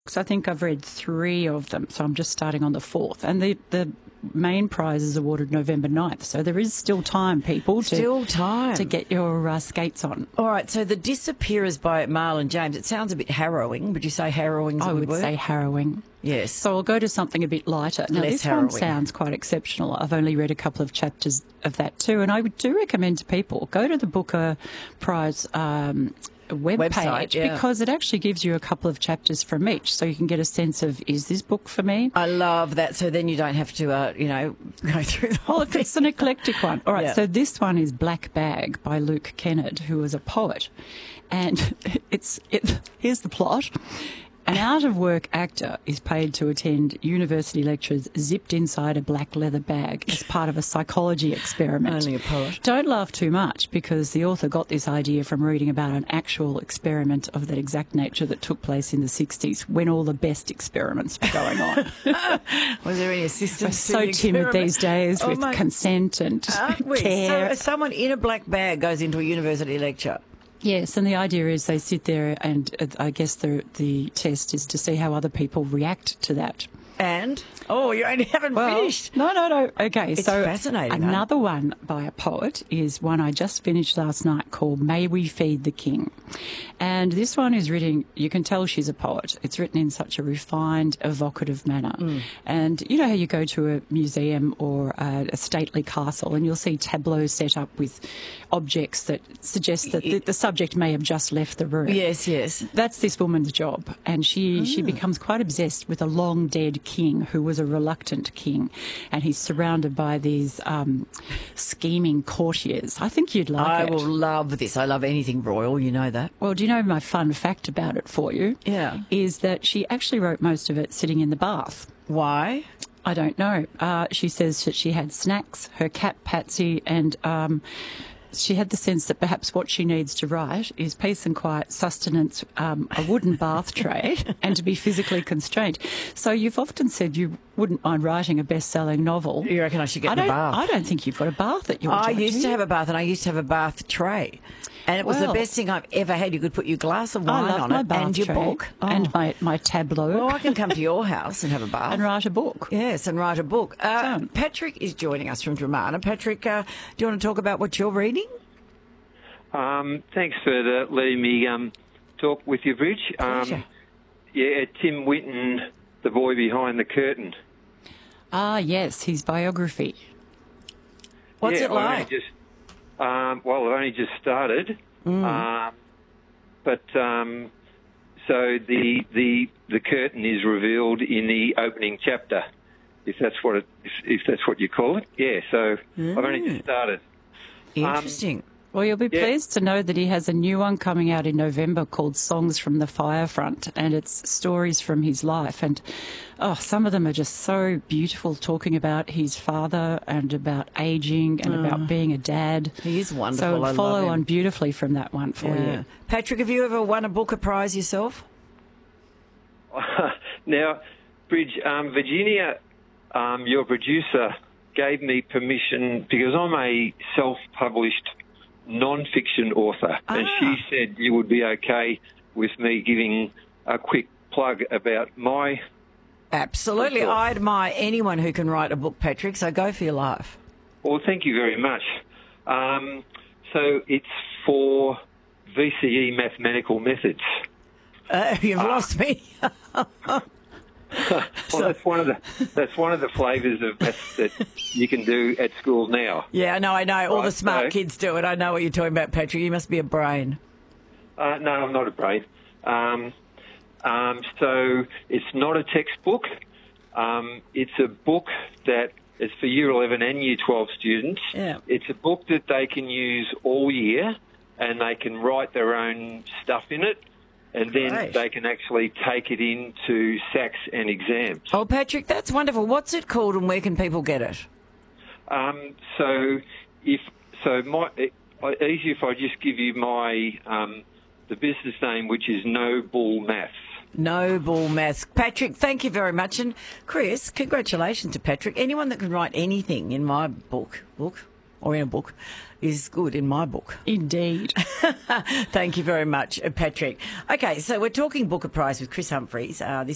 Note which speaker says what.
Speaker 1: I think I've read 3 of them, so I'm just starting on the 4th. And the main prize is awarded November 9th, so there is still time, people, to get your skates on.
Speaker 2: All right, so The Disappearers by Marlon James. It sounds a bit harrowing. Would you say harrowing is a good word?
Speaker 1: I would say harrowing.
Speaker 2: Yes.
Speaker 1: So I'll go to something a bit lighter. Now,
Speaker 2: Less
Speaker 1: this
Speaker 2: harrowing.
Speaker 1: one sounds quite exceptional. I've only read a couple of chapters of that too, and I do recommend to people, go to the Booker Prize website,
Speaker 2: yeah,
Speaker 1: because it actually gives you a couple of chapters from each, so you can get a sense of, is this book for me?
Speaker 2: I love that. So then you don't have to, go through the whole thing.
Speaker 1: It's an eclectic one. All right,
Speaker 2: Yeah.
Speaker 1: so this one is Black Bag by Luke Kennard, who was a poet. And here's the plot. An out-of-work actor is paid to attend university lectures zipped inside a black leather bag as part of a psychology experiment.
Speaker 2: Only a poet.
Speaker 1: Don't laugh too much, because the author got this idea from reading about an actual experiment of that exact nature that took place in the 60s, when all the best experiments were going on.
Speaker 2: Was there any assistance?
Speaker 1: We're so timid these days with consent and care.
Speaker 2: So someone in a black bag goes into a university lecture.
Speaker 1: Yes, and the idea is they sit there, and I guess the test is to see how other people react to that.
Speaker 2: And? Oh, you only haven't finished.
Speaker 1: No. Okay,
Speaker 2: It's
Speaker 1: so
Speaker 2: fascinating.
Speaker 1: Another one by a poet is one I just finished last night called May We Feed the King. And this one is written, you can tell she's a poet. It's written in such a refined, evocative manner. And you know how you go to a museum or a stately castle and you'll see tableaus set up with objects that suggest that the subject may have just left the room.
Speaker 2: Yes, yes.
Speaker 1: That's this woman's job, and she becomes quite obsessed with a long dead king who was a reluctant king, and he's surrounded by these scheming courtiers. I think you'd like it.
Speaker 2: I will love this. I love anything royal, you know that.
Speaker 1: Well, do you know my fun fact about it for you?
Speaker 2: Yeah.
Speaker 1: Is that she actually wrote most of it sitting in the bath.
Speaker 2: Why?
Speaker 1: I don't know. She says that she had snacks, her cat Patsy, and she had the sense that perhaps what she needs to write is peace and quiet, sustenance, a wooden bath tray, and to be physically constrained. So you've often said you wouldn't mind writing a best-selling novel.
Speaker 2: You reckon I should get in the bath?
Speaker 1: I don't think you've got a bath at your job.
Speaker 2: I used to have a bath, and I used to have a bath tray. And it was the
Speaker 1: Well,
Speaker 2: best thing I've ever had. You could put your glass of wine
Speaker 1: I love
Speaker 2: on
Speaker 1: my
Speaker 2: it
Speaker 1: bath
Speaker 2: and your
Speaker 1: tray
Speaker 2: book.
Speaker 1: and my tableau.
Speaker 2: Well, I can come to your house and have a bath.
Speaker 1: and write a book.
Speaker 2: Yes, and write a book. Patrick is joining us from Dramana. Patrick, do you want to talk about what you're reading?
Speaker 3: Thanks for letting me talk with you, Bridge.
Speaker 2: Pleasure.
Speaker 3: Tim Winton, The Boy Behind the Curtain.
Speaker 1: Ah, yes, his biography.
Speaker 2: What's it like?
Speaker 3: I've only just started. So the curtain is revealed in the opening chapter, if that's what you call it. Yeah. So I've only just started.
Speaker 2: Interesting.
Speaker 1: Well, you'll be pleased to know that he has a new one coming out in November called Songs from the Firefront, and it's stories from his life. And, some of them are just so beautiful, talking about his father and about ageing and about being a dad.
Speaker 2: He is wonderful.
Speaker 1: So
Speaker 2: I love
Speaker 1: follow
Speaker 2: him.
Speaker 1: on beautifully from that one for you.
Speaker 2: Patrick, have you ever won a Booker Prize yourself?
Speaker 3: Now, Bridge, Virginia, your producer, gave me permission, because I'm a self-published non-fiction author, and she said you would be okay with me giving a quick plug about my...
Speaker 2: Absolutely. I admire anyone who can write a book, Patrick, so go for your life.
Speaker 3: Well, thank you very much. So it's for VCE mathematical methods.
Speaker 2: You've lost me.
Speaker 3: That's one of the flavours of maths that you can do at school now.
Speaker 2: Yeah, I know. All
Speaker 3: Right,
Speaker 2: the smart
Speaker 3: so-
Speaker 2: kids do it. I know what you're talking about, Patrick. You must be a brain.
Speaker 3: No, I'm not a brain. So it's not a textbook. It's a book that is for Year 11 and Year 12 students.
Speaker 2: Yeah.
Speaker 3: It's a book that they can use all year, and they can write their own stuff in it, and then
Speaker 2: Great.
Speaker 3: they can actually take it into SACs and exams.
Speaker 2: Oh, Patrick, that's wonderful. What's it called and where can people get it?
Speaker 3: Easy if I just give you my the business name, which is No Bull Maths.
Speaker 2: No Bull Maths. Patrick, thank you very much. And Chris, congratulations to Patrick. Anyone that can write anything in my book, or in a book, is good in my book.
Speaker 1: Indeed.
Speaker 2: Thank you very much, Patrick. Okay, so we're talking Booker Prize with Chris Humphreys. This